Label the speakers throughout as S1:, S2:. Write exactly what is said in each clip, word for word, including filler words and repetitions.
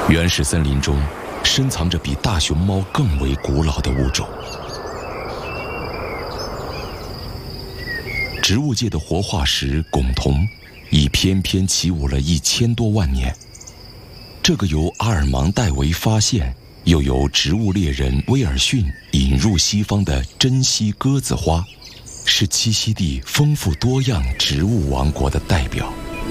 S1: 原始森林中深藏着比大熊猫更为古老的物种。植物界的活化石珙桐已翩翩起舞了一千多万年。这个由阿尔芒戴维发现，又由植物猎人威尔逊引入西方的珍稀鸽子花，是栖息地丰富多样植物王国的代表。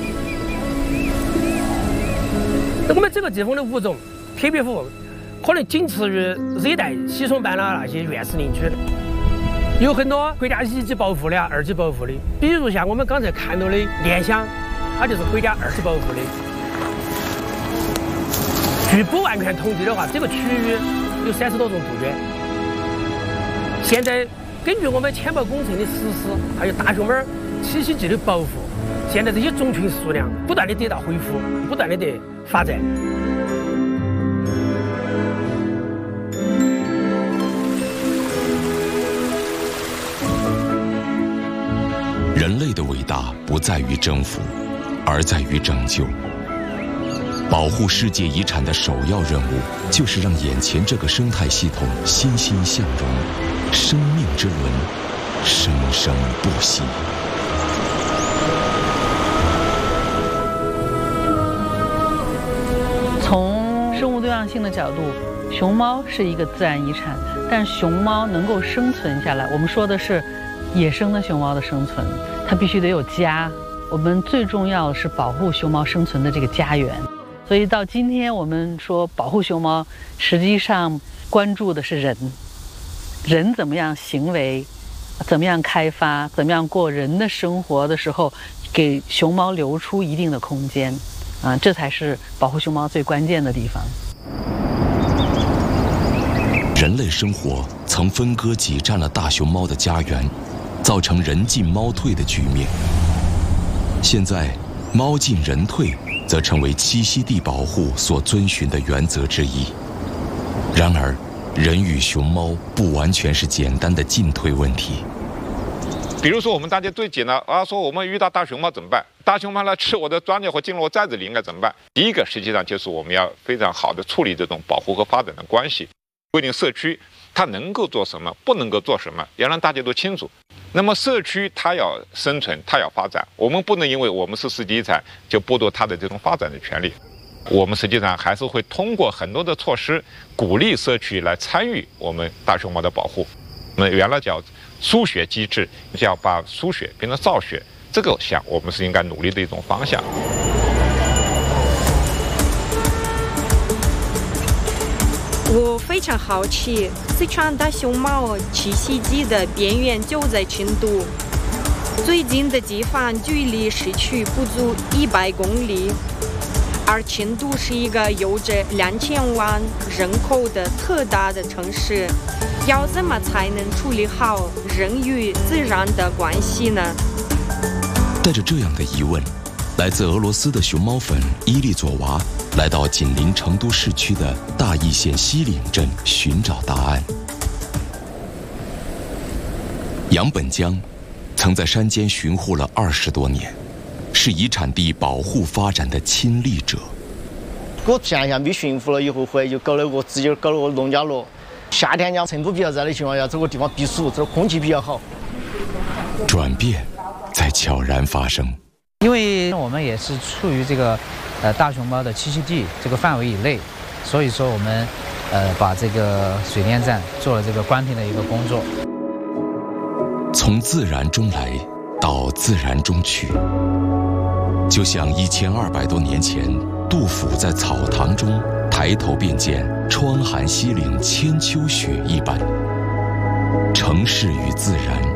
S2: 我们这个地方的物种特别富，可能仅次于热带稀松斑的那些原始林区。有很多国家一级保护的、二级保护的，比如像我们刚才看到的莲香，它就是国家二级保护的。据不完全统计的话，这个区域有三十多种杜鹃。现在根据我们迁保工程的实施，还有大熊猫栖息地的保护，现在这些种群数量不断的得到恢复，不断的得发展。
S1: 人类的伟大不在于征服，而在于拯救。保护世界遗产的首要任务，就是让眼前这个生态系统欣欣向荣，生命之轮生生不息。
S3: 从生物多样性的角度，熊猫是一个自然遗产，但熊猫能够生存下来，我们说的是野生的熊猫的生存，它必须得有家。我们最重要的是保护熊猫生存的这个家园。所以到今天我们说保护熊猫，实际上关注的是人，人怎么样行为，怎么样开发，怎么样过人的生活的时候，给熊猫留出一定的空间，啊，这才是保护熊猫最关键的地方。
S1: 人类生活曾分割挤占了大熊猫的家园，造成人进猫退的局面。现在，猫进人退则成为栖息地保护所遵循的原则之一。然而，人与熊猫不完全是简单的进退问题。
S4: 比如说，我们大家最简单啊，说我们遇到大熊猫怎么办？大熊猫来吃我的庄稼或进入我寨子里，应该怎么办？第一个，实际上就是我们要非常好的处理这种保护和发展的关系，规定社区它能够做什么，不能够做什么，要让大家都清楚。那么社区它要生存，它要发展，我们不能因为我们是世界遗产就剥夺它的这种发展的权利。我们实际上还是会通过很多的措施，鼓励社区来参与我们大熊猫的保护。我们原来叫输血机制，就要把输血变成造血，这个想我们是应该努力的一种方向。
S5: 我非常好奇，四川大熊猫栖息地的边缘就在成都，最近的地方距离市区不足一百公里，而成都是一个有着两千万人口的特大的城市，要怎么才能处理好人与自然的关系呢？
S1: 带着这样的疑问，来自俄罗斯的熊猫粉伊利佐娃来到紧邻成都市区的大邑县西岭镇寻找答案。杨本江曾在山间巡护了二十多年，是遗产地保护发展的亲历者。
S6: 我前下没巡护了以后，回来就搞了个直接搞了个农家乐。夏天讲成都比较热的情况下，这个地方避暑，这个空气比较好。
S1: 转变在悄然发生。
S7: 因为我们也是处于这个呃大熊猫的栖息地这个范围以内，所以说我们呃把这个水电站做了这个关停的一个工作。
S1: 从自然中来到自然中去，就像一千二百多年前杜甫在草堂中抬头便见窗含西岭千秋雪一般，城市与自然